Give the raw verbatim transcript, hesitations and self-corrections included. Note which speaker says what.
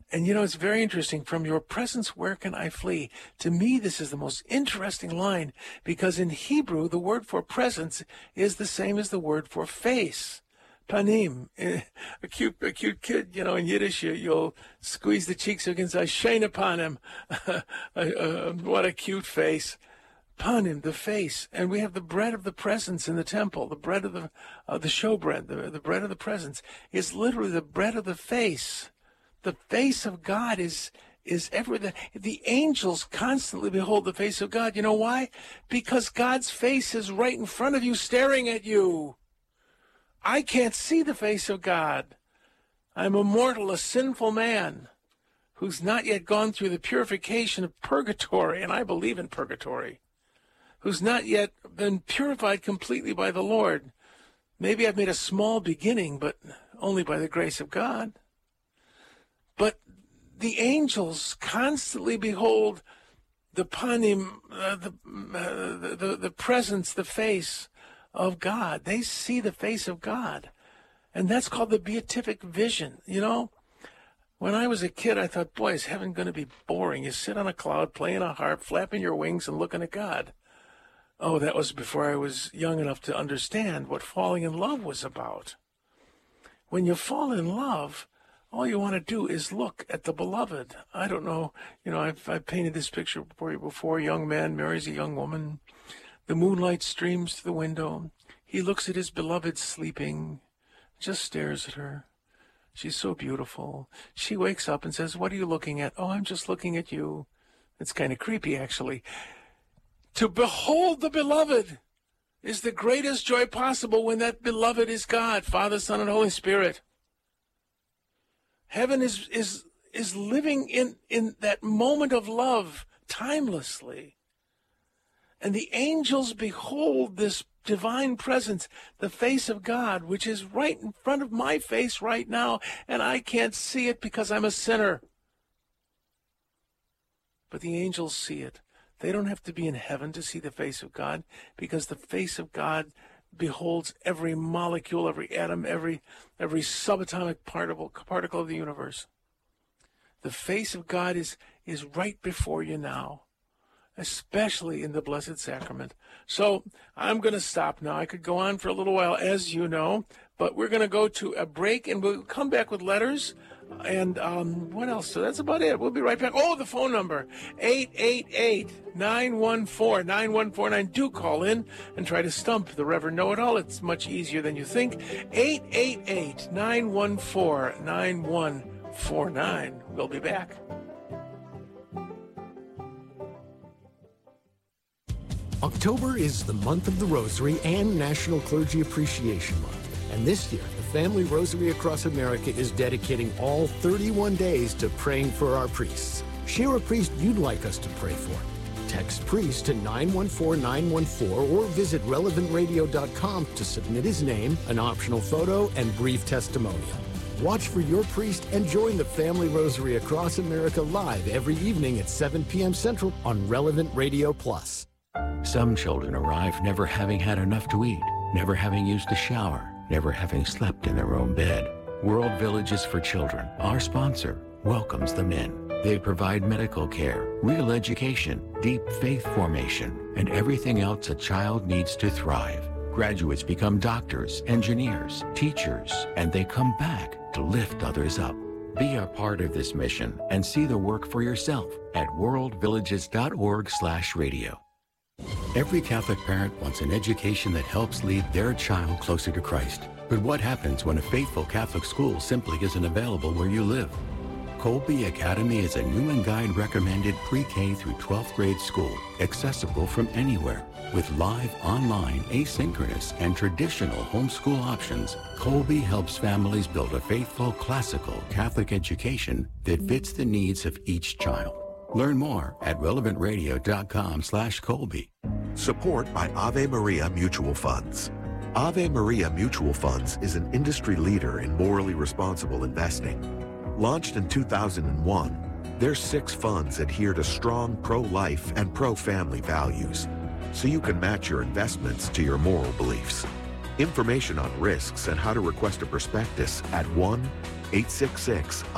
Speaker 1: And, you know, it's very interesting. From your presence, where can I flee? To me, this is the most interesting line, because in Hebrew, the word for presence is the same as the word for face. Panim. A cute, a cute kid, you know, in Yiddish, you, you'll squeeze the cheeks against, I shine upon him. uh, what a cute face. Panim, the face. And we have the bread of the presence in the temple, the bread of the, uh, the showbread, the, the bread of the presence is literally the bread of the face. The face of God is is everything. The angels constantly behold the face of God. You know why? Because God's face is right in front of you, staring at you. I can't see the face of God. I'm a mortal, a sinful man who's not yet gone through the purification of purgatory, and I believe in purgatory, who's not yet been purified completely by the Lord. Maybe I've made a small beginning, but only by the grace of God. But the angels constantly behold the panim, uh, the, uh, the, the presence, the face of God. They see the face of God. And that's called the beatific vision. You know, when I was a kid, I thought, boy, is heaven going to be boring. You sit on a cloud, playing a harp, flapping your wings, and looking at God. Oh, that was before I was young enough to understand what falling in love was about. When you fall in love, all you want to do is look at the beloved. I don't know, you know, I've, I've painted this picture for you before. A young man marries a young woman. The moonlight streams through the window. He looks at his beloved sleeping, just stares at her. She's so beautiful. She wakes up and says, what are you looking at? Oh, I'm just looking at you. It's kind of creepy, actually. To behold the beloved is the greatest joy possible when that beloved is God, Father, Son, and Holy Spirit. Heaven is is is living in, in that moment of love timelessly. And the angels behold this divine presence, the face of God, which is right in front of my face right now, and I can't see it because I'm a sinner. But the angels see it. They don't have to be in heaven to see the face of God, because the face of God beholds every molecule, every atom, every every subatomic particle, particle of the universe. The face of God is, is right before you now, especially in the Blessed Sacrament. So I'm going to stop now. I could go on for a little while, as you know, but we're going to go to a break, and we'll come back with letters. And um, what else? So that's about it. We'll be right back. Oh, the phone number, eight eight eight, nine one four, nine one four nine. Do call in and try to stump the Reverend Know-It-All. It's much easier than you think. eight eight eight, nine one four, nine one four nine. We'll be back.
Speaker 2: October is the month of the Rosary and National Clergy Appreciation Month. And this year, the Family Rosary Across America is dedicating all thirty-one days to praying for our priests. Share a priest you'd like us to pray for. Text priest to nine one four nine one four or visit relevant radio dot com to submit his name, an optional photo, and brief testimonial. Watch for your priest and join the Family Rosary Across America live every evening at seven p.m. Central on Relevant Radio Plus.
Speaker 3: Some children arrive never having had enough to eat, never having used a shower, never having slept in their own bed. World Villages for Children, our sponsor, welcomes them in. They provide medical care, real education, deep faith formation, and everything else a child needs to thrive. Graduates become doctors, engineers, teachers, and they come back to lift others up. Be a part of this mission and see the work for yourself at world villages dot org slash radio. Every Catholic parent wants an education that helps lead their child closer to Christ. But what happens when a faithful Catholic school simply isn't available where you live? Colby Academy is a new and guide recommended pre-K through twelfth grade school, accessible from anywhere. With live, online, asynchronous, and traditional homeschool options, Colby helps families build a faithful, classical Catholic education that fits the needs of each child. Learn more at relevant radio dot com slash Colby.
Speaker 4: Support by Ave Maria Mutual Funds. Ave Maria Mutual Funds is an industry leader in morally responsible investing. Launched in two thousand one, their six funds adhere to strong pro-life and pro-family values, so you can match your investments to your moral beliefs. Information on risks and how to request a prospectus at one eight six six